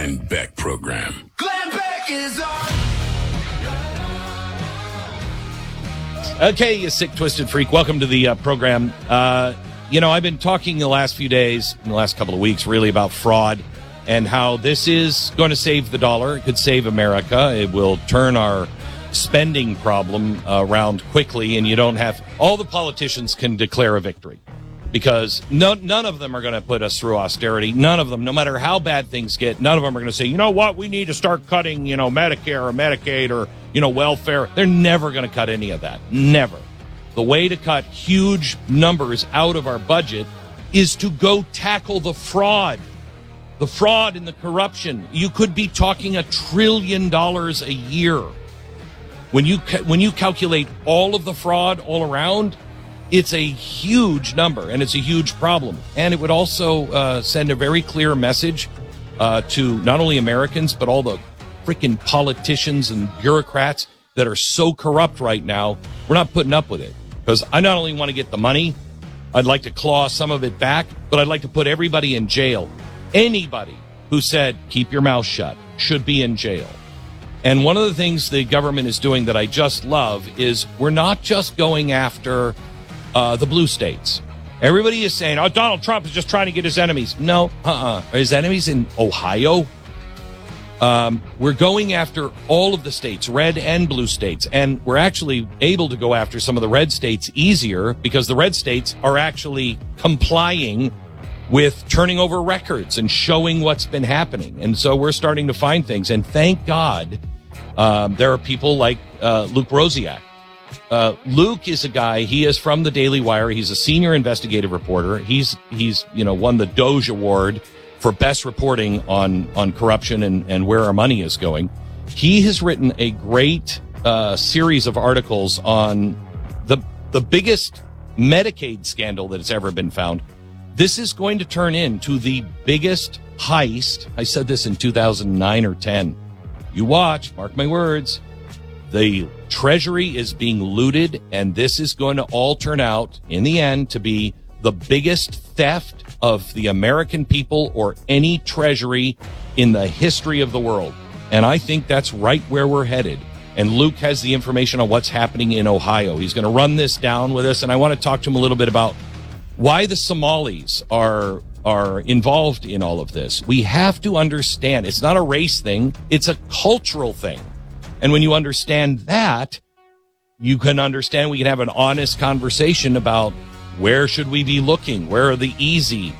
Glenn Beck Program. Glenn Beck is on. Okay, you sick, twisted freak. Welcome to the program. I've been talking the last few days, in the last couple of weeks, really about fraud and how this is going to save the dollar. It could save America. It will turn our spending problem around quickly, and you don't have all the politicians can declare a victory because none of them are going to put us through austerity. None of them, no matter how bad things get, none of them are going to say, you know what, we need to start cutting, Medicare or Medicaid or, welfare. They're never going to cut any of that. Never. The way to cut huge numbers out of our budget is to go tackle the fraud and the corruption. You could be talking $1 trillion a year. When you calculate all of the fraud all around, it's a huge number and it's a huge problem. And it would also send a very clear message to not only Americans, but all the freaking politicians and bureaucrats that are so corrupt right now. We're not putting up with it because I not only want to get the money, I'd like to claw some of it back, but I'd like to put everybody in jail. Anybody who said, keep your mouth shut, should be in jail. And one of the things the government is doing that I just love is we're not just going after the blue states. Everybody is saying, oh, Donald Trump is just trying to get his enemies. No, his enemies in Ohio. We're going after all of the states, red and blue states. And we're actually able to go after some of the red states easier because the red states are actually complying with turning over records and showing what's been happening. And so we're starting to find things. And thank God there are people like Luke Rosiak. Luke is a guy, he is from the Daily Wire. He's a senior investigative reporter. He's won the Doge Award for best reporting on corruption and where our money is going. He has written a great series of articles on the biggest Medicaid scandal that has ever been found. This is going to turn into the biggest heist. I said this in 2009 or 10. You watch, mark my words. The Treasury is being looted, and this is going to all turn out, in the end, to be the biggest theft of the American people or any treasury in the history of the world. And I think that's right where we're headed. And Luke has the information on what's happening in Ohio. He's going to run this down with us, and I want to talk to him a little bit about why the Somalis are involved in all of this. We have to understand it's not a race thing, it's a cultural thing. And when you understand that, you can understand we can have an honest conversation about where should we be looking? Where are the easy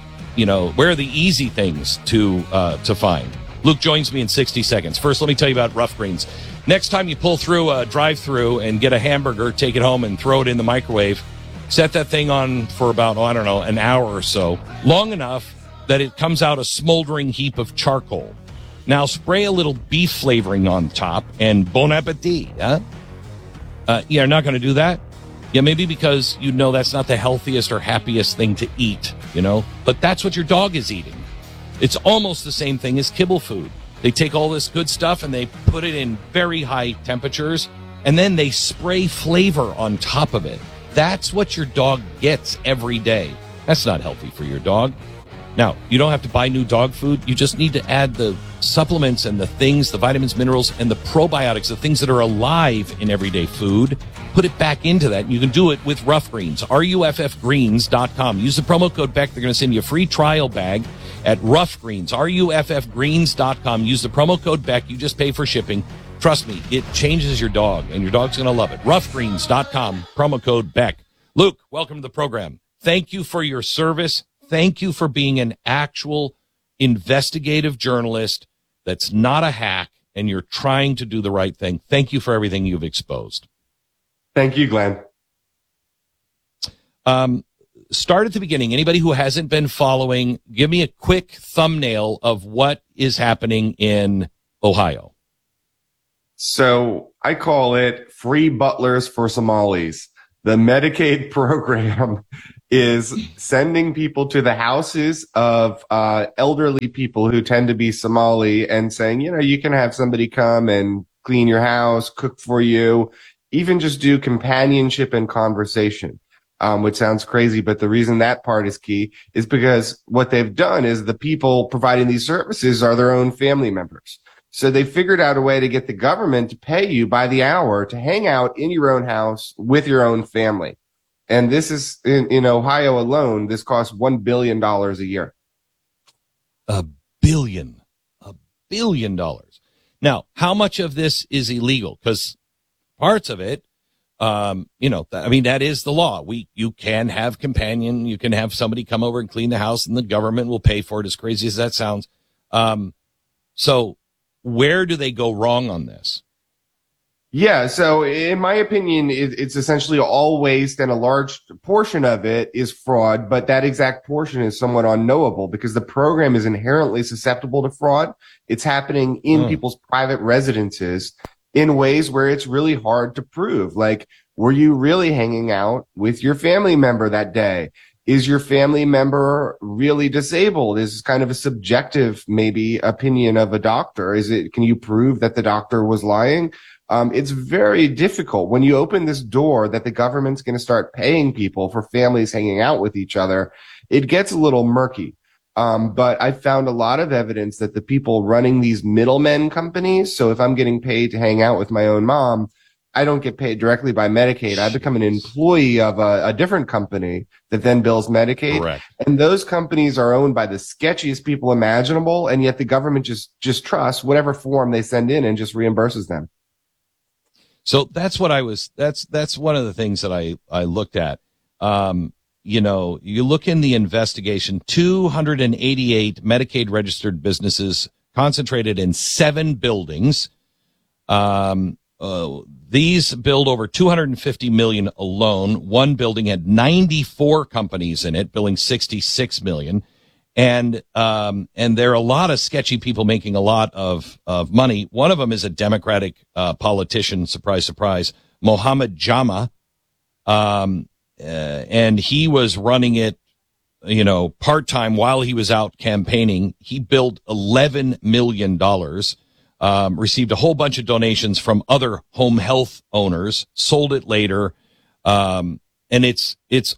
things to find? Luke joins me in 60 seconds. First, let me tell you about Rough Greens. Next time you pull through a drive-through and get a hamburger, take it home and throw it in the microwave, set that thing on for about, an hour or so, long enough that it comes out a smoldering heap of charcoal. Now spray a little beef flavoring on top and bon appetit, huh? You're not going to do that? Yeah, maybe because that's not the healthiest or happiest thing to eat, but that's what your dog is eating. It's almost the same thing as kibble food. They take all this good stuff and they put it in very high temperatures and then they spray flavor on top of it. That's what your dog gets every day. That's not healthy for your dog. Now, you don't have to buy new dog food. You just need to add the supplements and the things, the vitamins, minerals, and the probiotics, the things that are alive in everyday food. Put it back into that. You can do it with Rough Greens, ruffgreens.com. Use the promo code BECK. They're going to send you a free trial bag at Rough Greens, ruffgreens.com. Use the promo code BECK. You just pay for shipping. Trust me, it changes your dog, and your dog's going to love it. Ruffgreens.com, promo code BECK. Luke, welcome to the program. Thank you for your service. Thank you for being an actual investigative journalist that's not a hack, and you're trying to do the right thing. Thank you for everything you've exposed. Thank you, Glenn. Start at the beginning. Anybody who hasn't been following, give me a quick thumbnail of what is happening in Ohio. So I call it free butlers for Somalis. The Medicaid program is sending people to the houses of elderly people who tend to be Somali and saying, you can have somebody come and clean your house, cook for you, even just do companionship and conversation. which sounds crazy, but the reason that part is key is because what they've done is the people providing these services are their own family members. So they figured out a way to get the government to pay you by the hour to hang out in your own house with your own family. And this is in Ohio alone, this costs $1 billion a year. $1 billion. $1 billion. Now, how much of this is illegal? Because parts of it, that is the law. You can have companion, you can have somebody come over and clean the house and the government will pay for it, as crazy as that sounds. So where do they go wrong on this? Yeah. So in my opinion, it's essentially all waste, and a large portion of it is fraud, but that exact portion is somewhat unknowable because the program is inherently susceptible to fraud. It's happening in people's private residences in ways where it's really hard to prove. Like, were you really hanging out with your family member that day? Is your family member really disabled? Is kind of a subjective, maybe, opinion of a doctor. Can you prove that the doctor was lying? It's very difficult when you open this door that the government's going to start paying people for families hanging out with each other. It gets a little murky. But I found a lot of evidence that the people running these middlemen companies, so if I'm getting paid to hang out with my own mom, I don't get paid directly by Medicaid. I become an employee of a different company that then bills Medicaid. Correct. And those companies are owned by the sketchiest people imaginable. And yet the government just trusts whatever form they send in and just reimburses them. So that's one of the things that I looked at. You look in the investigation, 288 Medicaid registered businesses concentrated in 7 buildings. These billed over $250 million alone. One building had 94 companies in it, billing $66 million. And there are a lot of sketchy people making a lot of money. One of them is a Democratic politician, surprise, surprise, Mohammed Jama. And he was running it, part-time while he was out campaigning. He billed $11 million, received a whole bunch of donations from other home health owners, sold it later. And it's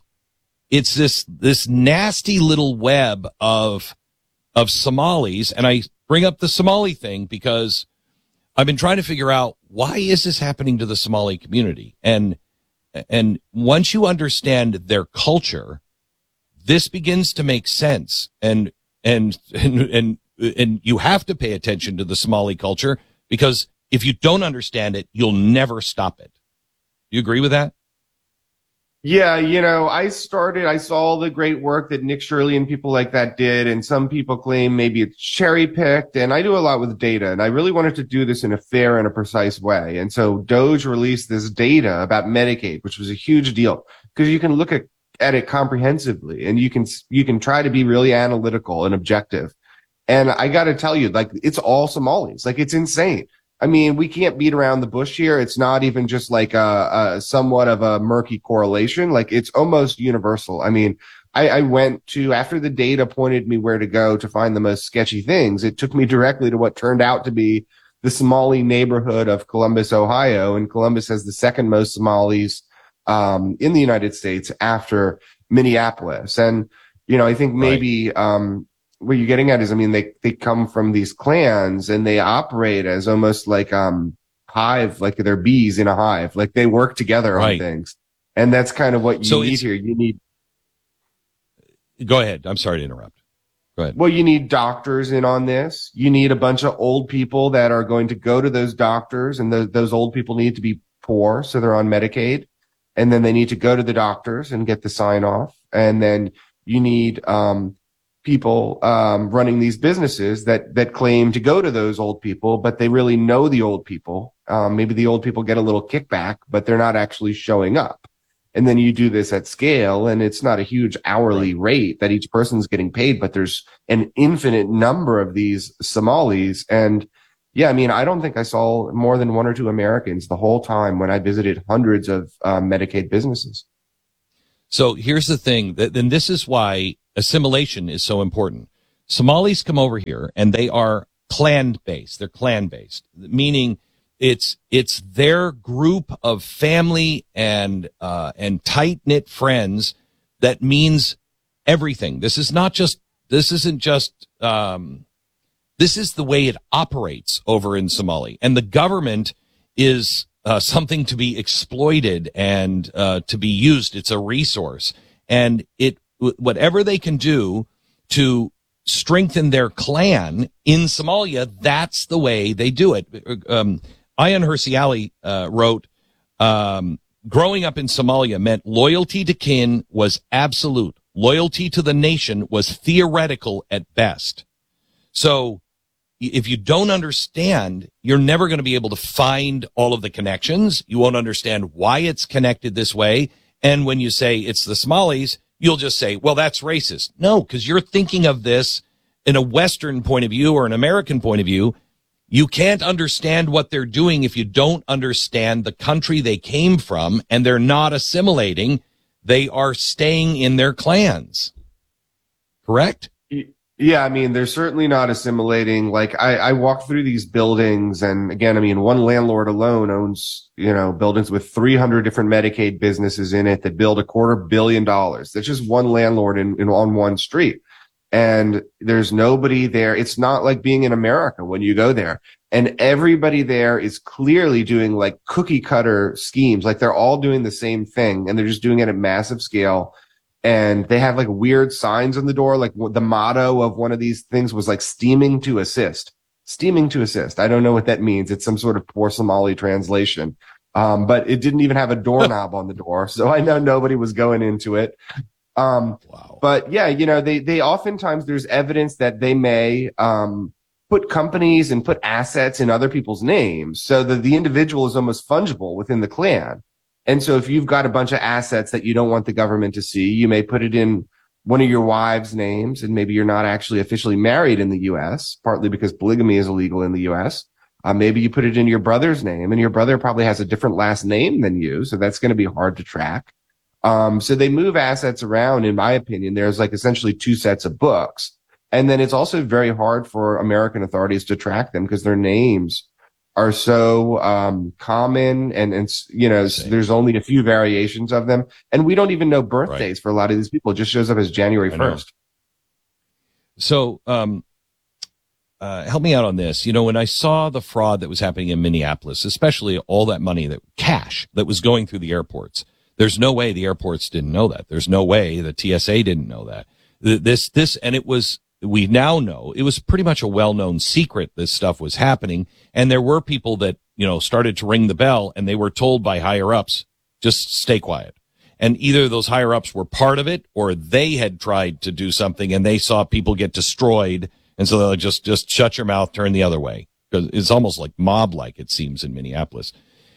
this nasty little web of Somalis. And I bring up the Somali thing because I've been trying to figure out, why is this happening to the Somali community? And once you understand their culture, this begins to make sense. And you have to pay attention to the Somali culture, because if you don't understand it, you'll never stop it. You agree with that? Yeah, I saw the great work that Nick Shirley and people like that did, and some people claim maybe it's cherry picked, and I do a lot with data, and I really wanted to do this in a fair and a precise way. And so Doge released this data about Medicaid, which was a huge deal, because you can look at it comprehensively, and you can try to be really analytical and objective. And I got to tell you, like, it's all Somalis. Like, it's insane. I mean, we can't beat around the bush here. It's not even just like a somewhat of a murky correlation. Like, it's almost universal. I mean, I went to, after the data pointed me where to go to find the most sketchy things, it took me directly to what turned out to be the Somali neighborhood of Columbus, Ohio. And Columbus has the second most Somalis in the United States after Minneapolis. And, I think maybe what you're getting at is, I mean, they come from these clans and they operate as almost like hive, like they're bees in a hive. Like, they work together on things. And that's kind of what you need here. You need. Go ahead. I'm sorry to interrupt. Go ahead. Well, you need doctors in on this. You need a bunch of old people that are going to go to those doctors, and those old people need to be poor, so they're on Medicaid. And then they need to go to the doctors and get the sign off. And then you need people running these businesses that claim to go to those old people, but they really know the old people. Maybe the old people get a little kickback, but they're not actually showing up. And then you do this at scale, and it's not a huge hourly rate that each person's getting paid, but there's an infinite number of these Somalis. And yeah, I mean, I don't think I saw more than 1 or 2 Americans the whole time when I visited hundreds of Medicaid businesses. So here's the thing, and this is why assimilation is so important. Somalis come over here and they are clan-based. They're clan-based, meaning it's their group of family and tight knit friends that means everything. This isn't just, this is the way it operates over in Somalia. And the government is something to be exploited and to be used. It's a resource. And whatever they can do to strengthen their clan in Somalia, that's the way they do it. Ayaan Hirsi Ali wrote, growing up in Somalia meant loyalty to kin was absolute. Loyalty to the nation was theoretical at best. So if you don't understand, you're never going to be able to find all of the connections. You won't understand why it's connected this way. And when you say it's the Somalis, you'll just say, well, that's racist. No, because you're thinking of this in a Western point of view or an American point of view. You can't understand what they're doing if you don't understand the country they came from, and they're not assimilating. They are staying in their clans. Correct? Yeah, I mean, they're certainly not assimilating. Like, I walk through these buildings, and again, I mean, one landlord alone owns, buildings with 300 different Medicaid businesses in it that build $250 million. That's just one landlord on one street. And there's nobody there. It's not like being in America when you go there. And everybody there is clearly doing like cookie cutter schemes. Like they're all doing the same thing, and they're just doing it at massive scale. And they have like weird signs on the door. Like the motto of one of these things was like steaming to assist. Steaming to assist. I don't know what that means. It's some sort of poor Somali translation. But it didn't even have a doorknob on the door. So I know nobody was going into it. Wow. But yeah, they oftentimes there's evidence that they may, put companies and put assets in other people's names so that the individual is almost fungible within the clan. And so if you've got a bunch of assets that you don't want the government to see, you may put it in one of your wives' names, and maybe you're not actually officially married in the U.S., partly because polygamy is illegal in the U.S. Maybe you put it in your brother's name, and your brother probably has a different last name than you, so that's going to be hard to track. So they move assets around, in my opinion. There's like essentially two sets of books. And then it's also very hard for American authorities to track them because their names are so common, and there's only a few variations of them, and we don't even know birthdays for a lot of these people. It just shows up as January 1st. So help me out on this. When I saw the fraud that was happening in Minneapolis, especially all that money, cash that was going through the airports, there's no way the airports didn't know that. There's no way the TSA didn't know that. We now know it was pretty much a well-known secret. This stuff was happening. And there were people that, started to ring the bell, and they were told by higher ups, just stay quiet. And either those higher ups were part of it, or they had tried to do something and they saw people get destroyed. And so they'll just shut your mouth, turn the other way. Because it's almost like mob-like, it seems, in Minneapolis.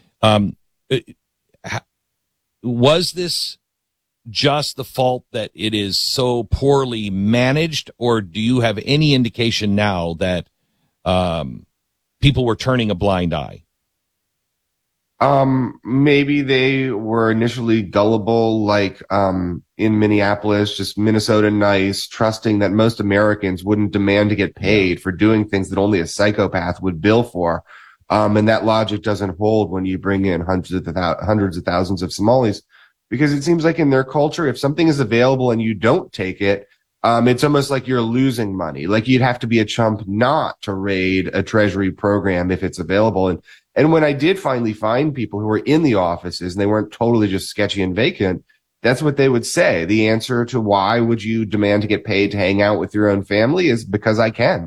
Was this just the fault that it is so poorly managed, or do you have any indication now that people were turning a blind eye? Maybe they were initially gullible, like in Minneapolis, just Minnesota nice, trusting that most Americans wouldn't demand to get paid for doing things that only a psychopath would bill for. And that logic doesn't hold when you bring in hundreds of thousands of Somalis. Because it seems like in their culture, if something is available and you don't take it, it's almost like you're losing money. Like you'd have to be a chump not to raid a treasury program if it's available. And when I did finally find people who were in the offices and they weren't totally just sketchy and vacant, that's what they would say. The answer to why would you demand to get paid to hang out with your own family is because I can.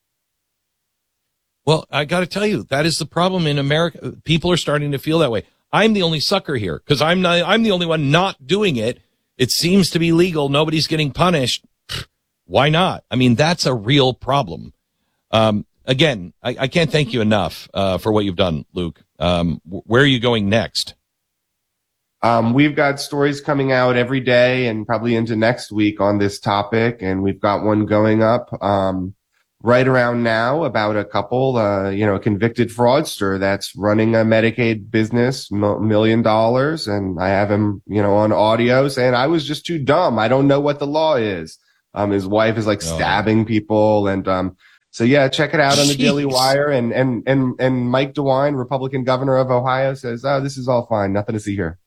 Well, I got to tell you, that is the problem in America. People are starting to feel that way. I'm the only sucker here because I'm the only one not doing it. It seems to be legal. Nobody's getting punished. Why not? I mean, that's a real problem. Again, I can't thank you enough for what you've done, Luke. Where are you going next? We've got stories coming out every day and probably into next week on this topic. And we've got one going up right around now about a couple, a convicted fraudster that's running a Medicaid business, $1 million. And I have him, on audio saying, I was just too dumb. I don't know what the law is. His wife is like stabbing people. And, So yeah, check it out on the Jeez. Daily Wire. And Mike DeWine, Republican governor of Ohio, says, "Oh, this is all fine. Nothing to see here."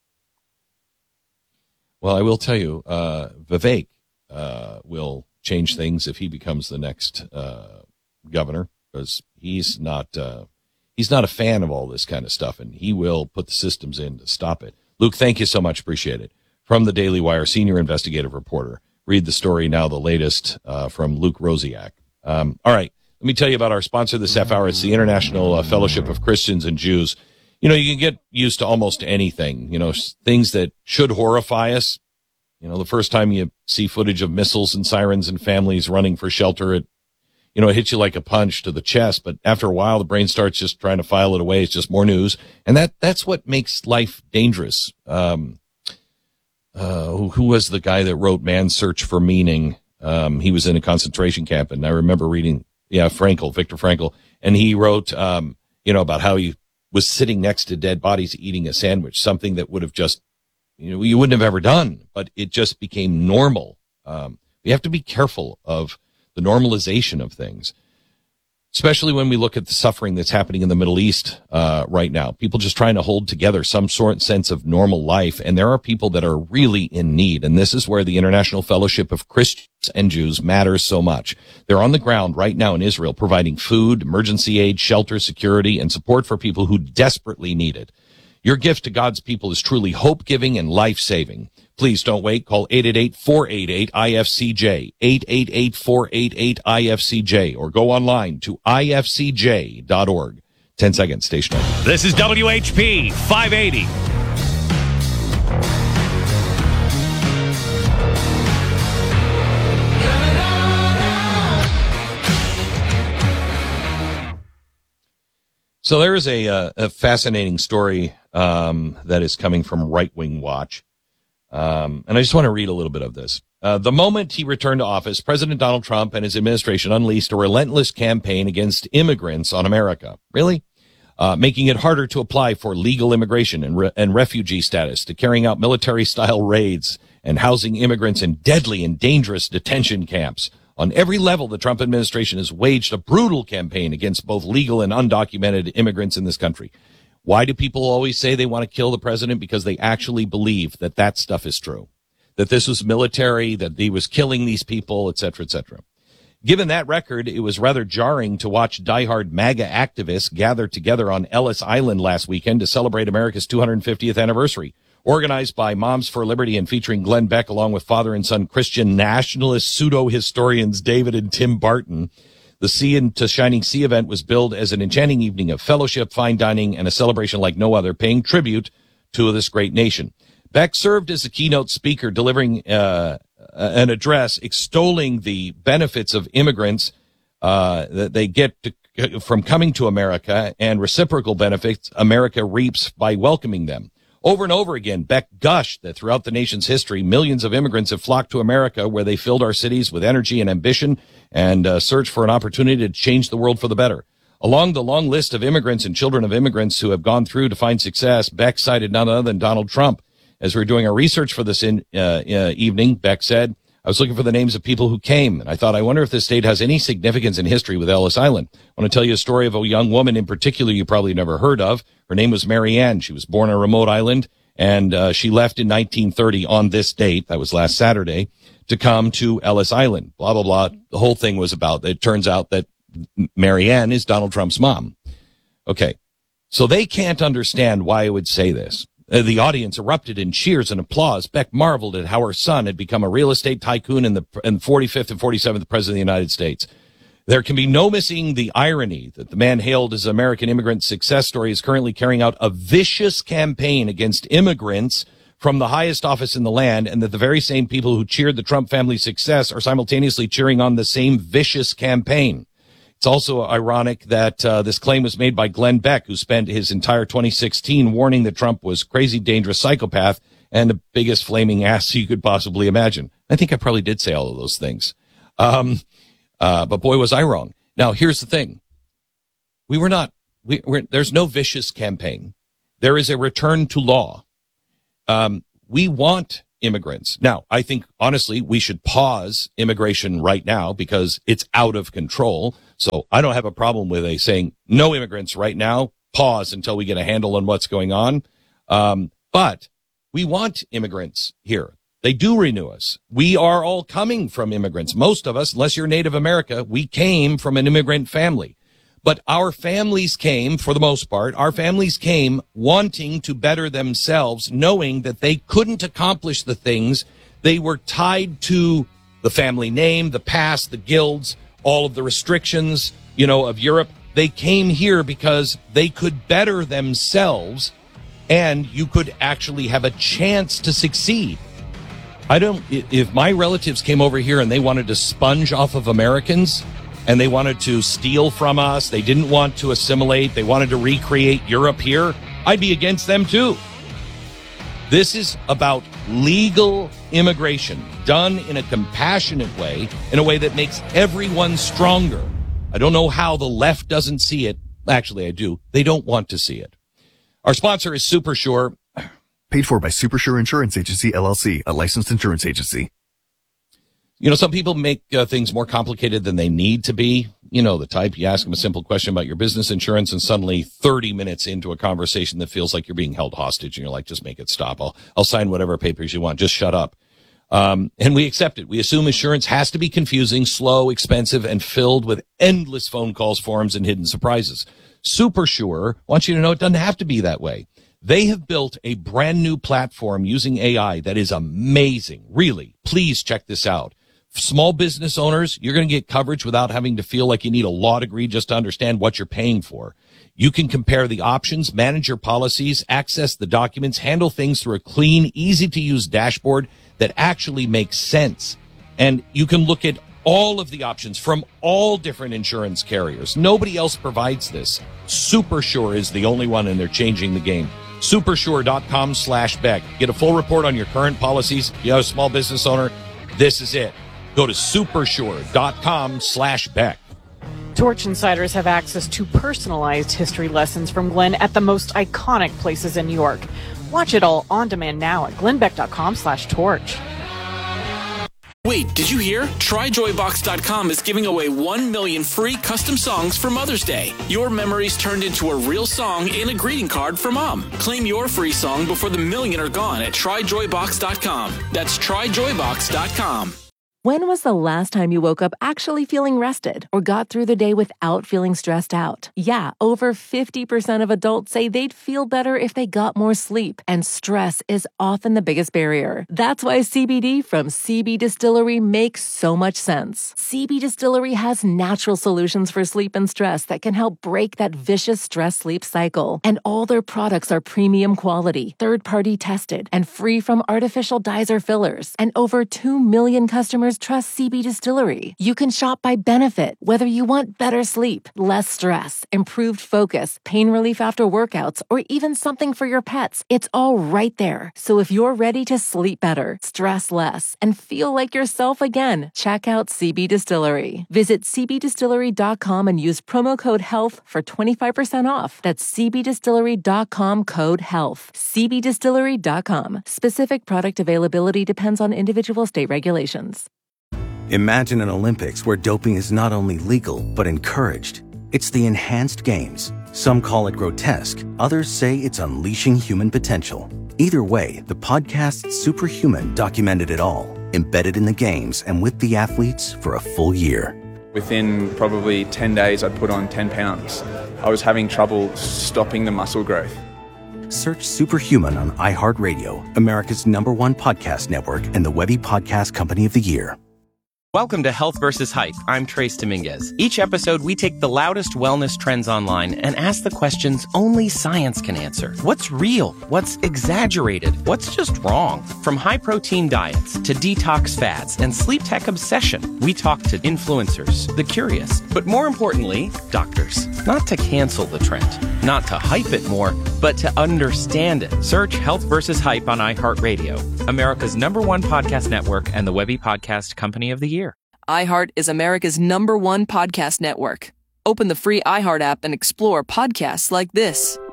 Well, I will tell you, Vivek will change things if he becomes the next governor, because he's not a fan of all this kind of stuff, and he will put the systems in to stop it. Luke, thank you so much. Appreciate it. From the Daily Wire, senior investigative reporter. Read the story now, the latest from Luke Rosiak. All right. Let me tell you about our sponsor this half hour. It's the International Fellowship of Christians and Jews. You know, you can get used to almost anything, you know, things that should horrify us. You know, the first time you see footage of missiles and sirens and families running for shelter, it hits you like a punch to the chest. But after a while, the brain starts just trying to file it away. It's just more news. And that's what makes life dangerous. Who was the guy that wrote Man's Search for Meaning? He was in a concentration camp, and I remember reading, Viktor Frankl, and he wrote, about how he was sitting next to dead bodies eating a sandwich, something that would have just, you wouldn't have ever done, but it just became normal. We have to be careful of the normalization of things, especially when we look at the suffering that's happening in the Middle East right now. People just trying to hold together some sense of normal life, and there are people that are really in need, and this is where the International Fellowship of Christians and Jews matters so much. They're on the ground right now in Israel, providing food, emergency aid, shelter, security, and support for people who desperately need it. Your gift to God's people is truly hope-giving and life-saving. Please don't wait. Call 888-488-IFCJ, 888-488-IFCJ, or go online to ifcj.org. 10 seconds. Station over. This is WHP 580. So there is a fascinating story that is coming from Right Wing Watch. And I just want to read a little bit of this. The moment he returned to office, President Donald Trump and his administration unleashed a relentless campaign against immigrants on America. Really? Making it harder to apply for legal immigration and refugee status, to carrying out military-style raids and housing immigrants in deadly and dangerous detention camps. On every level, the Trump administration has waged a brutal campaign against both legal and undocumented immigrants in this country. Why do people always say they want to kill the president? Because they actually believe that that stuff is true, that this was military, that he was killing these people, et cetera, et cetera. Given that record, it was rather jarring to watch diehard MAGA activists gather together on Ellis Island last weekend to celebrate America's 250th anniversary. Organized by Moms for Liberty and featuring Glenn Beck along with father and son Christian nationalist pseudo-historians David and Tim Barton, the Sea into Shining Sea event was billed as an enchanting evening of fellowship, fine dining, and a celebration like no other, paying tribute to this great nation. Beck served as a keynote speaker, delivering an address extolling the benefits of immigrants that they get from coming to America, and reciprocal benefits America reaps by welcoming them. Over and over again, Beck gushed that throughout the nation's history, millions of immigrants have flocked to America, where they filled our cities with energy and ambition and searched for an opportunity to change the world for the better. Along the long list of immigrants and children of immigrants who have gone through to find success, Beck cited none other than Donald Trump. As we were doing our research for this evening, Beck said, I was looking for the names of people who came, and I thought, I wonder if this state has any significance in history with Ellis Island. I want to tell you a story of a young woman in particular you probably never heard of. Her name was Mary Ann. She was born on a remote island, and she left in 1930 on this date, that was last Saturday, to come to Ellis Island. Blah, blah, blah. The whole thing was about, it turns out that Mary Ann is Donald Trump's mom. Okay, so they can't understand why I would say this. The audience erupted in cheers and applause. Beck marveled at how her son had become a real estate tycoon and the 45th and 47th president of the United States. There can be no missing the irony that the man hailed as American immigrant success story is currently carrying out a vicious campaign against immigrants from the highest office in the land, and that the very same people who cheered the Trump family's success are simultaneously cheering on the same vicious campaign. It's also ironic that this claim was made by Glenn Beck, who spent his entire 2016 warning that Trump was crazy, dangerous psychopath and the biggest flaming ass you could possibly imagine. I think I probably did say all of those things. But boy, was I wrong. Now, here's the thing. There's no vicious campaign. There is a return to law. We want immigrants. Now, I think, honestly, we should pause immigration right now because it's out of control. So I don't have a problem with saying no immigrants right now, pause until we get a handle on what's going on. But we want immigrants here. They do renew us. We are all coming from immigrants. Most of us, unless you're Native America, we came from an immigrant family. But our families came, for the most part, our families came wanting to better themselves, knowing that they couldn't accomplish the things. They were tied to the family name, the past, the guilds, all of the restrictions, of Europe. They came here because they could better themselves, and you could actually have a chance to succeed. If my relatives came over here and they wanted to sponge off of Americans, and they wanted to steal from us, they didn't want to assimilate, they wanted to recreate Europe here, I'd be against them too. This is about legal immigration done in a compassionate way, in a way that makes everyone stronger. I don't know how the left doesn't see it. Actually, I do. They don't want to see it. Our sponsor is SuperSure. Paid for by SuperSure Insurance Agency, LLC, a licensed insurance agency. Some people make things more complicated than they need to be. The type. You ask them a simple question about your business insurance, and suddenly 30 minutes into a conversation that feels like you're being held hostage, and you're like, just make it stop. I'll sign whatever papers you want. Just shut up. And we accept it. We assume insurance has to be confusing, slow, expensive, and filled with endless phone calls, forms, and hidden surprises. SuperSure wants you to know it doesn't have to be that way. They have built a brand new platform using AI that is amazing. Really, please check this out. Small business owners, you're going to get coverage without having to feel like you need a law degree just to understand what you're paying for. You can compare the options, manage your policies, access the documents, handle things through a clean, easy-to-use dashboard that actually makes sense. And you can look at all of the options from all different insurance carriers. Nobody else provides this. SuperSure is the only one, and they're changing the game. Supersure.com/Beck. Get a full report on your current policies. If you're a small business owner, this is it. Go to supersure.com/Beck. Torch Insiders have access to personalized history lessons from Glenn at the most iconic places in New York. Watch it all on demand now at glennbeck.com/torch. Wait, did you hear? TryJoyBox.com is giving away 1 million free custom songs for Mother's Day. Your memories turned into a real song and a greeting card for Mom. Claim your free song before the million are gone at TryJoyBox.com. That's TryJoyBox.com. When was the last time you woke up actually feeling rested or got through the day without feeling stressed out? Yeah, over 50% of adults say they'd feel better if they got more sleep, and stress is often the biggest barrier. That's why CBD from CB Distillery makes so much sense. CB Distillery has natural solutions for sleep and stress that can help break that vicious stress-sleep cycle. And all their products are premium quality, third-party tested, and free from artificial dyes or fillers. And over 2 million customers trust CB Distillery. You can shop by benefit, whether you want better sleep, less stress, improved focus, pain relief after workouts, or even something for your pets. It's all right there. So if you're ready to sleep better, stress less, and feel like yourself again, check out CB Distillery. Visit cbdistillery.com and use promo code HEALTH for 25% off. That's cbdistillery.com, code HEALTH. cbdistillery.com. Specific product availability depends on individual state regulations. Imagine an Olympics where doping is not only legal, but encouraged. It's the enhanced games. Some call it grotesque. Others say it's unleashing human potential. Either way, the podcast Superhuman documented it all, embedded in the games and with the athletes for a full year. Within probably 10 days, I'd put on 10 pounds. I was having trouble stopping the muscle growth. Search Superhuman on iHeartRadio, America's #1 podcast network, and the Webby Podcast Company of the Year. Welcome to Health vs. Hype. I'm Trace Dominguez. Each episode, we take the loudest wellness trends online and ask the questions only science can answer. What's real? What's exaggerated? What's just wrong? From high-protein diets to detox fads and sleep tech obsession, we talk to influencers, the curious, but more importantly, doctors. Not to cancel the trend, not to hype it more, but to understand it. Search Health vs. Hype on iHeartRadio, America's #1 podcast network and the Webby Podcast Company of the Year. iHeart is America's #1 podcast network. Open the free iHeart app and explore podcasts like this.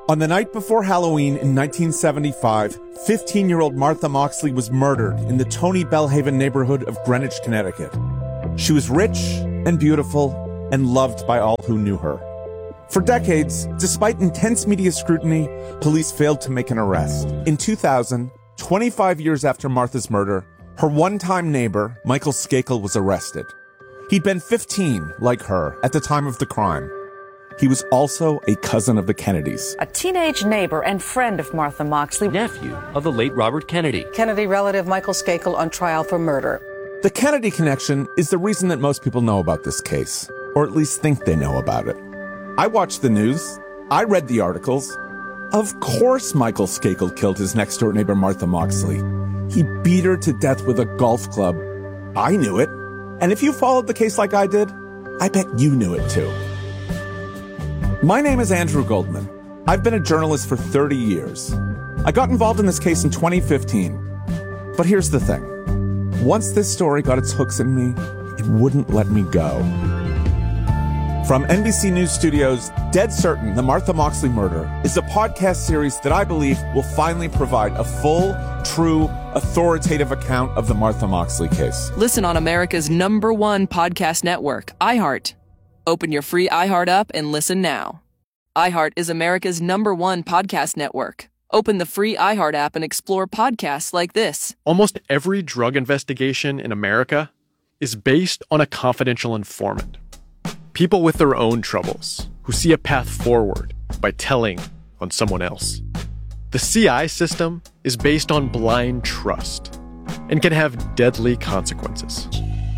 On the night before Halloween in 1975, 15-year-old Martha Moxley was murdered in the Tony Bellhaven neighborhood of Greenwich, Connecticut. She was rich and beautiful and loved by all who knew her. For decades, despite intense media scrutiny, police failed to make an arrest. In 2000, 25 years after Martha's murder, her one-time neighbor, Michael Skakel, was arrested. He'd been 15, like her, at the time of the crime. He was also a cousin of the Kennedys. A teenage neighbor and friend of Martha Moxley. Nephew of the late Robert Kennedy. Kennedy relative Michael Skakel on trial for murder. The Kennedy connection is the reason that most people know about this case, or at least think they know about it. I watched the news. I read the articles. Of course Michael Skakel killed his next-door neighbor Martha Moxley. He beat her to death with a golf club. I knew it. And if you followed the case like I did, I bet you knew it too. My name is Andrew Goldman. I've been a journalist for 30 years. I got involved in this case in 2015. But here's the thing. Once this story got its hooks in me, it wouldn't let me go. From NBC News Studios, Dead Certain, The Martha Moxley Murder is a podcast series that I believe will finally provide a full, true, authoritative account of the Martha Moxley case. Listen on America's #1 podcast network, iHeart. Open your free iHeart app and listen now. iHeart is America's #1 podcast network. Open the free iHeart app and explore podcasts like this. Almost every drug investigation in America is based on a confidential informant. People with their own troubles who see a path forward by telling on someone else. The CI system is based on blind trust and can have deadly consequences.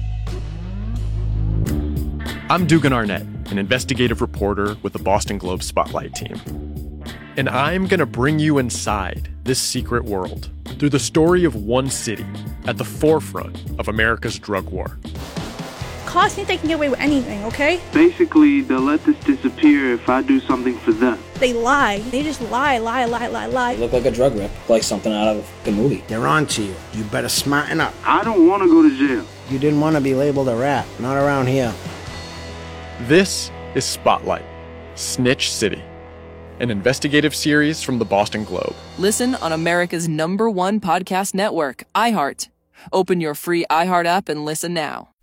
I'm Dugan Arnett, an investigative reporter with the Boston Globe Spotlight team. And I'm going to bring you inside this secret world through the story of one city at the forefront of America's drug war. Cops think they can get away with anything, okay? Basically, they'll let this disappear if I do something for them. They lie. They just lie. You look like a drug rip, like something out of a movie. They're on to you. You better smarten up. I don't want to go to jail. You didn't want to be labeled a rat. Not around here. This is Spotlight, Snitch City, an investigative series from the Boston Globe. Listen on America's #1 podcast network, iHeart. Open your free iHeart app and listen now.